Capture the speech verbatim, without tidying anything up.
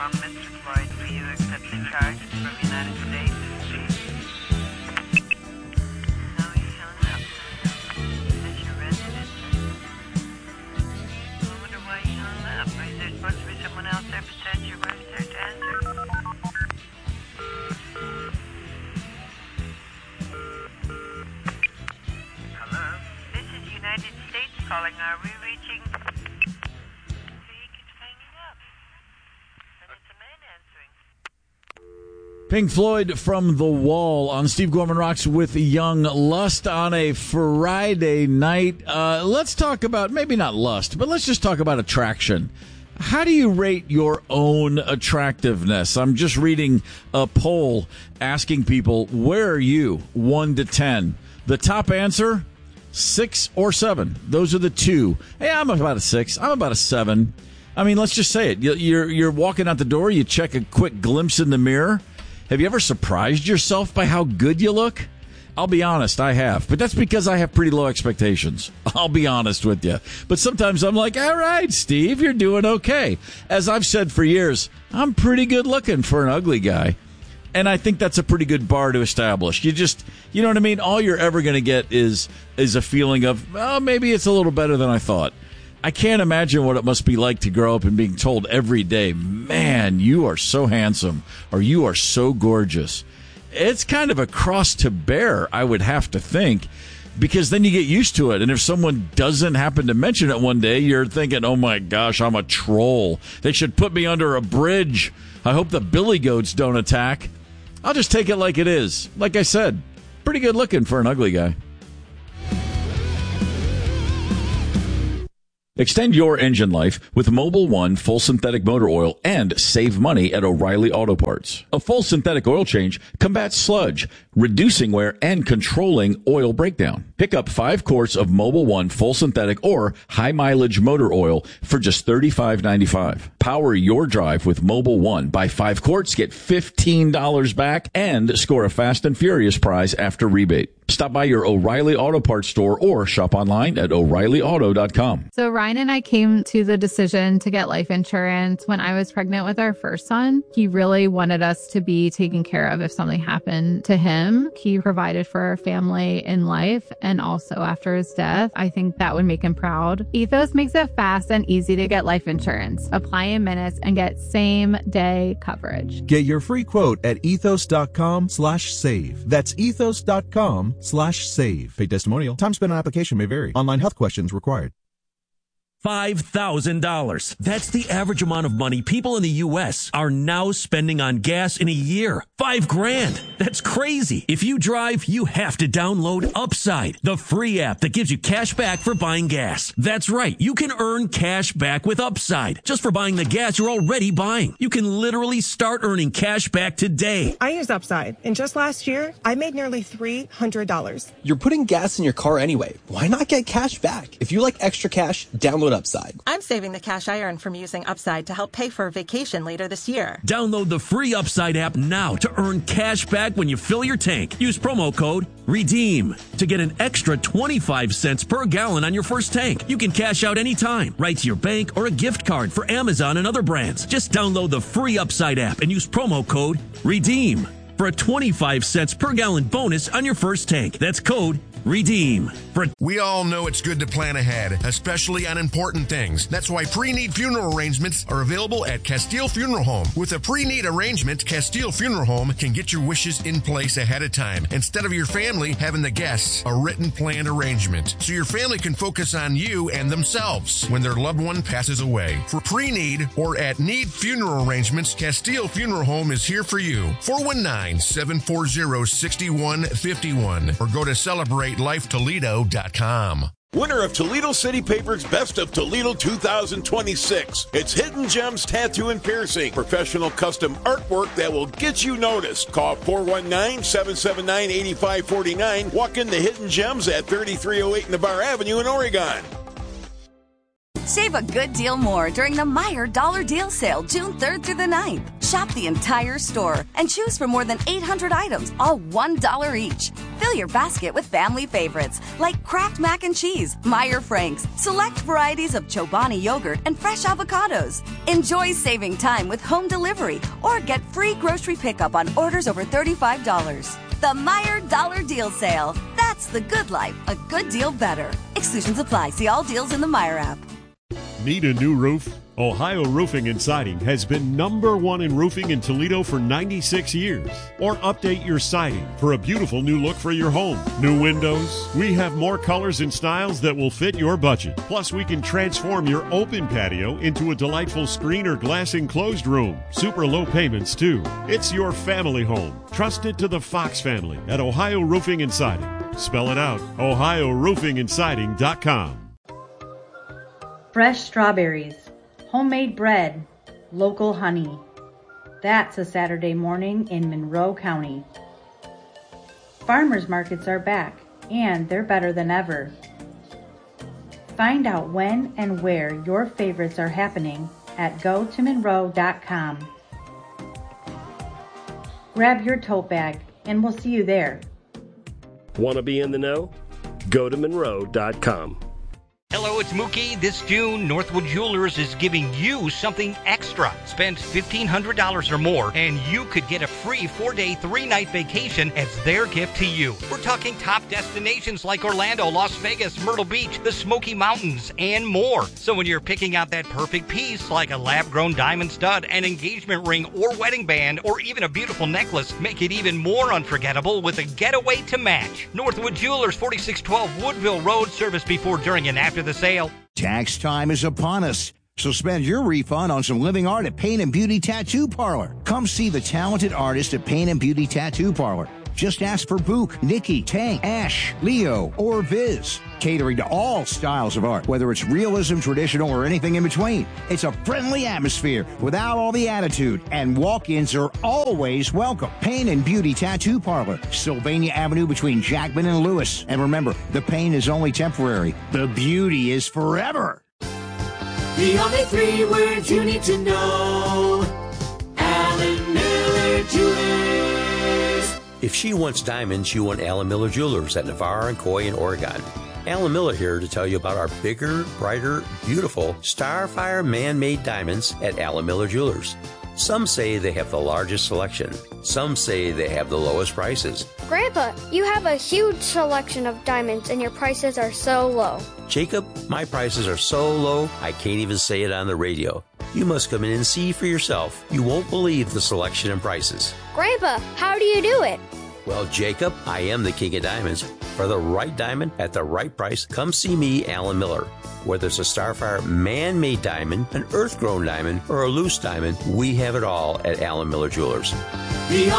Um, Mister Floyd, do you accept the charges from the United States? No, he hung up. Is this your residence? I wonder why he hung up. Is there supposed to be someone else there besides your wife there to answer? Hello? This is United States calling. Are we reaching... Pink Floyd from The Wall on Steve Gorman Rocks with Young Lust on a Friday night. Uh, let's talk about, maybe not lust, but let's just talk about attraction. How do you rate your own attractiveness? I'm just reading a poll asking people, where are you, one to ten? The top answer, six or seven. Those are the two. Hey, I'm about a six. I'm about a seven. I mean, let's just say it. You're, you're walking out the door, you check a quick glimpse in the mirror. Have you ever surprised yourself by how good you look? I'll be honest, I have. But that's because I have pretty low expectations. I'll be honest with you. But sometimes I'm like, all right, Steve, you're doing okay. As I've said for years, I'm pretty good looking for an ugly guy. And I think that's a pretty good bar to establish. You just, you know what I mean? All you're ever going to get is is a feeling of, oh, maybe it's a little better than I thought. I can't imagine what it must be like to grow up and being told every day, man, you are so handsome, or you are so gorgeous. It's kind of a cross to bear, I would have to think, because then you get used to it. And if someone doesn't happen to mention it one day, you're thinking, oh my gosh, I'm a troll. They should put me under a bridge. I hope the billy goats don't attack. I'll just take it like it is. Like I said, pretty good looking for an ugly guy. Extend your engine life with Mobil one full synthetic motor oil and save money at O'Reilly Auto Parts. A full synthetic oil change combats sludge, reducing wear and controlling oil breakdown. Pick up five quarts of Mobil one full synthetic or high mileage motor oil for just thirty-five ninety-five. Power your drive with Mobil one. Buy five quarts, get fifteen dollars back, and score a fast and furious prize after rebate. Stop by your O'Reilly Auto Parts store or shop online at O'Reilly Auto dot com. So Ryan and I came to the decision to get life insurance when I was pregnant with our first son. He really wanted us to be taken care of if something happened to him. He provided for our family in life and also after his death. I think that would make him proud. Ethos makes it fast and easy to get life insurance. Apply in minutes and get same day coverage. Get your free quote at ethos dot com slash save. That's ethos dot com slash save. Paid testimonial. Time spent on application may vary. Online health questions required. five thousand dollars. That's the average amount of money people in the U S are now spending on gas in a year. Five grand. That's crazy. If you drive, you have to download Upside, the free app that gives you cash back for buying gas. That's right. You can earn cash back with Upside just for buying the gas you're already buying. You can literally start earning cash back today. I use Upside, and just last year, I made nearly three hundred dollars. You're putting gas in your car anyway. Why not get cash back? If you like extra cash, download Upside. I'm saving the cash I earn from using Upside to help pay for a vacation later this year. Download the free Upside app now to earn cash back when you fill your tank. Use promo code REDEEM to get an extra twenty-five cents per gallon on your first tank. You can cash out anytime, right to your bank or a gift card for Amazon and other brands. Just download the free Upside app and use promo code REDEEM for a twenty-five cents per gallon bonus on your first tank. That's code REDEEM. For we all know it's good to plan ahead, especially on important things. That's why pre-need funeral arrangements are available at Castile Funeral Home. With a pre-need arrangement, Castile Funeral Home can get your wishes in place ahead of time, instead of your family having the guests a written planned arrangement, so your family can focus on you and themselves when their loved one passes away. For pre-need or at need funeral arrangements, Castile Funeral Home is here for you. four one nine, seven four zero, six one five one or go to celebrate life toledo dot com. Winner of Toledo City Paper's Best of Toledo two thousand twenty-six. It's Hidden Gems Tattoo and Piercing. Professional custom artwork that will get you noticed. Call four one nine, seven seven nine, eight five four nine. Walk into Hidden Gems at thirty-three oh eight Navarre Avenue in Oregon. Save a good deal more during the Meijer Dollar Deal Sale, June third through the ninth. Shop the entire store and choose from more than eight hundred items, all one dollar each. Fill your basket with family favorites like Kraft Mac and Cheese, Meyer Frank's, select varieties of Chobani yogurt, and fresh avocados. Enjoy saving time with home delivery or get free grocery pickup on orders over thirty-five dollars. The Meyer Dollar Deal Sale. That's the good life, a good deal better. Exclusions apply. See all deals in the Meyer app. Need a new roof? Ohio Roofing and Siding has been number one in roofing in Toledo for ninety-six years. Or update your siding for a beautiful new look for your home. New windows. We have more colors and styles that will fit your budget. Plus, we can transform your open patio into a delightful screen or glass enclosed room. Super low payments, too. It's your family home. Trust it to the Fox family at Ohio Roofing and Siding. Spell it out. Ohio Roofing and Siding dot com. Fresh strawberries, homemade bread, local honey. That's a Saturday morning in Monroe County. Farmers markets are back, and they're better than ever. Find out when and where your favorites are happening at go to monroe dot com. Grab your tote bag, and we'll see you there. Want to be in the know? go to monroe dot com. Hello, it's Mookie. This June, Northwood Jewelers is giving you something extra. Spend fifteen hundred dollars or more, and you could get a free four-day, three-night vacation as their gift to you. We're talking top destinations like Orlando, Las Vegas, Myrtle Beach, the Smoky Mountains, and more. So when you're picking out that perfect piece, like a lab-grown diamond stud, an engagement ring, or wedding band, or even a beautiful necklace, make it even more unforgettable with a getaway to match. Northwood Jewelers, forty-six twelve Woodville Road, service before, during, and after the sale. Tax time is upon us, so spend your refund on some living art at Paint and Beauty Tattoo Parlor. Come see the talented artist at Paint and Beauty Tattoo Parlor. Just ask for Book, Nikki, Tank, Ash, Leo, or Viz. Catering to all styles of art, whether it's realism, traditional, or anything in between. It's a friendly atmosphere without all the attitude, and walk-ins are always welcome. Pain and Beauty Tattoo Parlor, Sylvania Avenue between Jackman and Lewis. And remember, the pain is only temporary. The beauty is forever. The only three words you need to know. Alan Miller Jewelers. If she wants diamonds, you want Alan Miller Jewelers at Navarre and Coy in Oregon. Alan Miller here to tell you about our bigger, brighter, beautiful Starfire man-made diamonds at Alan Miller Jewelers. Some say they have the largest selection. Some say they have the lowest prices. Grandpa, you have a huge selection of diamonds and your prices are so low. Jacob, my prices are so low, I can't even say it on the radio. You must come in and see for yourself. You won't believe the selection and prices. Grandpa, how do you do it? Well, Jacob, I am the king of diamonds. For the right diamond at the right price, come see me, Alan Miller. Whether it's a Starfire man-made diamond, an earth-grown diamond, or a loose diamond, we have it all at Alan Miller Jewelers. The